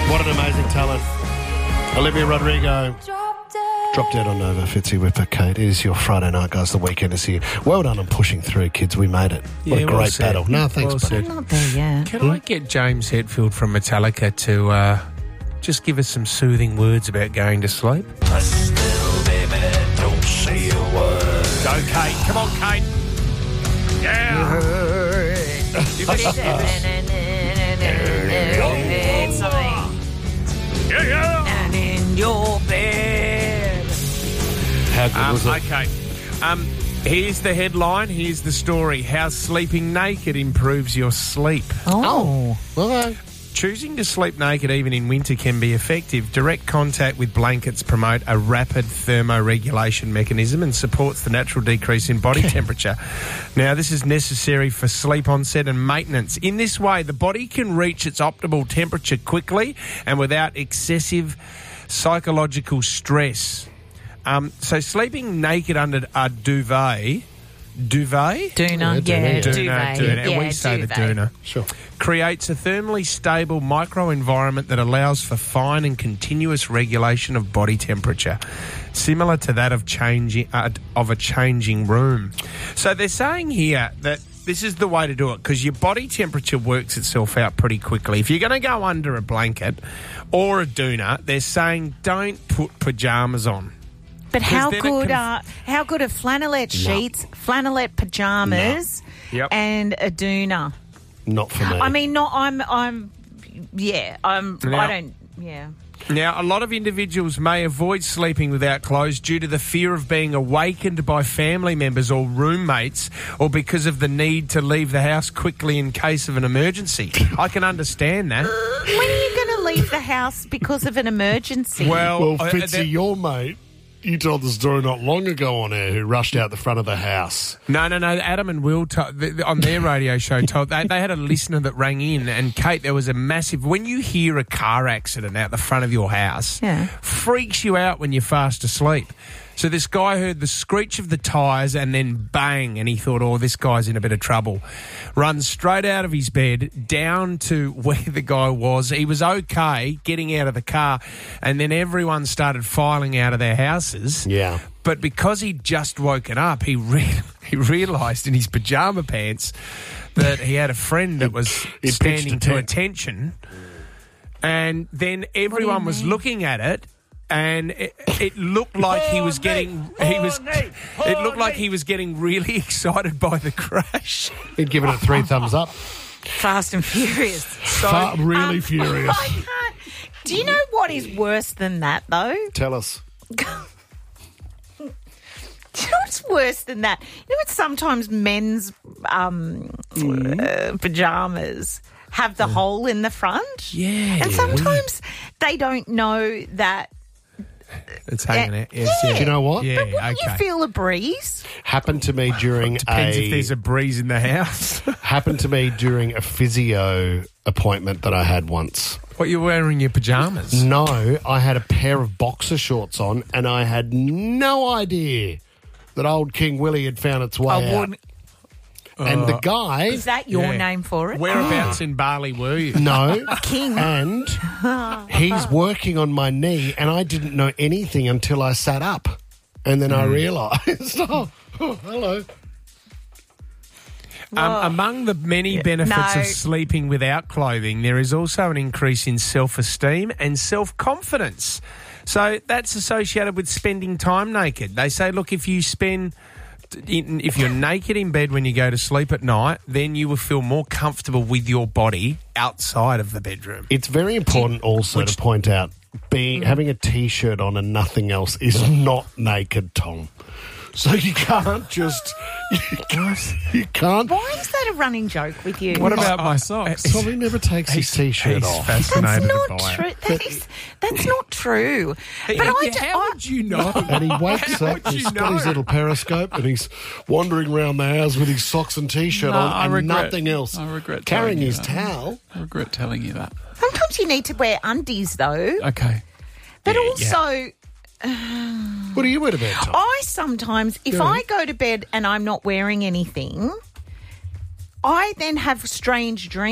What an amazing talent. Olivia Rodrigo. Drop dead on Nova. Fitzy Whipper, Kate. It is your Friday night, guys. The weekend is here. Well done on pushing through, kids. We made it. What a great battle. No, thanks, buddy. I'm not there yet. Can I get James Hetfield from Metallica to just give us some soothing words about going to sleep? Still, baby, don't say a word. Go, Kate. Come on, Kate. Yeah. And in your bed. How good was it? Okay. Here's the headline. Here's the story. How sleeping naked improves your sleep. Oh. Well, Choosing to sleep naked even in winter can be effective. Direct contact with blankets promote a rapid thermoregulation mechanism and supports the natural decrease in body temperature. Now, this is necessary for sleep onset and maintenance. In this way, the body can reach its optimal temperature quickly and without excessive psychological stress. So sleeping naked under a duvet... Duvet? Doona, Yeah, duvet. Doona. And we say the doona. sure. Creates a thermally stable microenvironment that allows for fine and continuous regulation of body temperature, similar to that of a changing room. So they're saying here that this is the way to do it because your body temperature works itself out pretty quickly. If you're going to go under a blanket or a doona, they're saying don't put pyjamas on. But how then it good can- are flannelette sheets, flannelette pajamas, Yep. and a doona? Not for me. I mean, not. I don't. Yeah. Now, a lot of individuals may avoid sleeping without clothes due to the fear of being awakened by family members or roommates or because of the need to leave the house quickly in case of an emergency. I can understand that. When are you going to leave the house because of an emergency? Well, Fitzy, your mate, you told the story not long ago on air, who rushed out the front of the house. No. Adam and Will on their radio show told they had a listener that rang in, and Kate, there was a massive. When you hear a car accident out the front of your house, freaks you out when you're fast asleep. So this guy heard the screech of the tyres and then bang, and he thought, oh, this guy's in a bit of trouble. Runs straight out of his bed down to where the guy was. He was okay getting out of the car, and then everyone started filing out of their houses. Yeah. But because he'd just woken up, he realised in his pyjama pants that he had a friend that was He standing pitched a to tent. attention. And then everyone was looking at it. And it looked like he was getting it looked like he was getting really excited by the crash. He'd given it 3 thumbs up. Fast and Furious. Really furious. I can't. Do you know what is worse than that, though? Tell us. Do you know what's worse than that? You know what sometimes men's pyjamas have the hole in the front? Yeah. And sometimes they don't know that. It's hanging out. Yes, Yeah. Do you know what? Yeah, But wouldn't you okay. feel a breeze? Happened to me during Depends if there's a breeze in the house. happened to me during a physio appointment that I had once. What, you're wearing your pyjamas? No, I had a pair of boxer shorts on, and I had no idea that old King Willie had found its way out. And the guy... Is that your name for it? Whereabouts in Bali were you? No. King. And he's working on my knee, and I didn't know anything until I sat up. And then I realised, oh, hello. Among the many benefits No. of sleeping without clothing, there is also an increase in self-esteem and self-confidence. So that's associated with spending time naked. They say, look, if you're naked in bed when you go to sleep at night, then you will feel more comfortable with your body outside of the bedroom. It's very important also to point out, having a T-shirt on and nothing else is not naked, Tom. So you can't just... You can't... Why is that a running joke with you? What about my socks? Tommy never takes his T-shirt He's off. That's fascinated not by true. it. That's not true. But How would you know? And he wakes How up, would he's you got his know? little periscope, and he's wandering around the house with his socks and T-shirt on I and regret- nothing else. I regret Carrying telling you his that. towel. I regret telling you that. sometimes you need to wear undies, though. Okay. But also, What do you wear to bed, Tom? I sometimes, if I go to bed and I'm not wearing anything, I then have strange dreams.